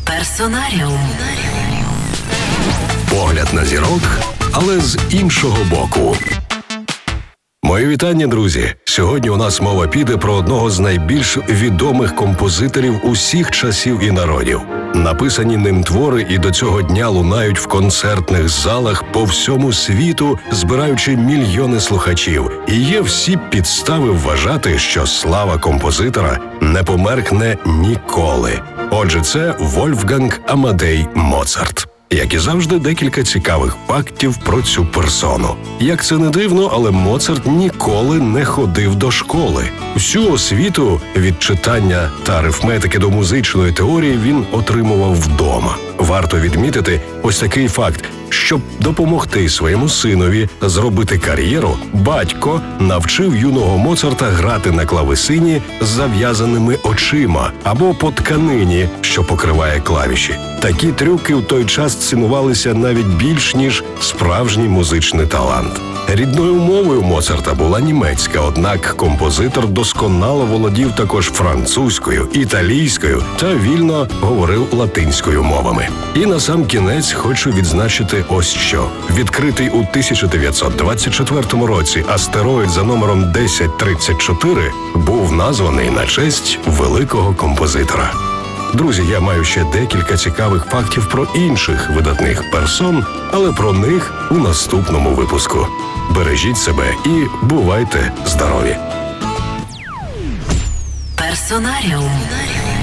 Персонаріум. Погляд на зірок, але з іншого боку. Мої вітання, друзі! Сьогодні у нас мова піде про одного з найбільш відомих композиторів усіх часів і народів. Написані ним твори і до цього дня лунають в концертних залах по всьому світу, збираючи мільйони слухачів. І є всі підстави вважати, що слава композитора не померкне ніколи. Отже, це Вольфганг Амадей Моцарт. Як і завжди, декілька цікавих фактів про цю персону. Як це не дивно, але Моцарт ніколи не ходив до школи. Всю освіту від читання та арифметики до музичної теорії він отримував вдома. Варто відмітити ось такий факт. Щоб допомогти своєму синові зробити кар'єру, батько навчив юного Моцарта грати на клавесині з зав'язаними очима або по тканині, що покриває клавіші. Такі трюки в той час цінувалися навіть більш, ніж справжній музичний талант. Рідною мовою Моцарта була німецька, однак композитор досконало володів також французькою, італійською та вільно говорив латинською мовами. І насамкінець хочу відзначити ось що. Відкритий у 1924 році астероїд за номером 1034 був названий на честь великого композитора. Друзі, я маю ще декілька цікавих фактів про інших видатних персон, але про них у наступному випуску. Бережіть себе і бувайте здорові! Персонаріум.